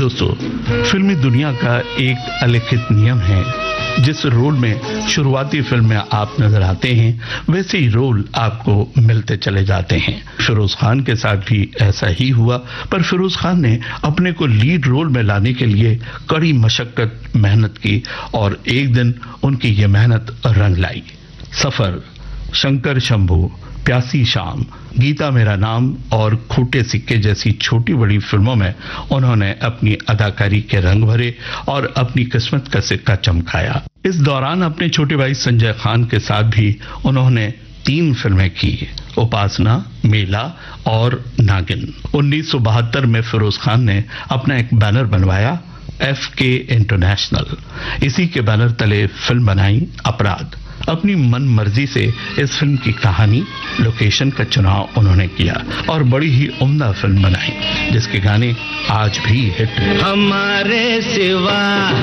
दोस्तों, फिल्मी दुनिया का एक अलिखित नियम है, जिस रोल में शुरुआती फिल्म में आप नजर आते हैं वैसे ही रोल आपको मिलते चले जाते हैं। फिरोज खान के साथ भी ऐसा ही हुआ, पर फिरोज खान ने अपने को लीड रोल में लाने के लिए कड़ी मशक्कत मेहनत की और एक दिन उनकी ये मेहनत रंग लाई। सफर, शंकर शंभू, प्यासी शाम, गीता मेरा नाम और खोटे सिक्के जैसी छोटी बड़ी फिल्मों में उन्होंने अपनी अदाकारी के रंग भरे और अपनी किस्मत का सिक्का चमकाया। इस दौरान अपने छोटे भाई संजय खान के साथ भी उन्होंने 3 फिल्में की, उपासना, मेला और नागिन। 1972 में फिरोज खान ने अपना एक बैनर बनवाया, FK इंटरनेशनल। इसी के बैनर तले फिल्म बनाई अपराध। अपनी मन मर्जी से इस फिल्म की कहानी, लोकेशन का चुनाव उन्होंने किया और बड़ी ही उम्दा फिल्म बनाई, जिसके गाने आज भी हिट हैं। हमारे सिवा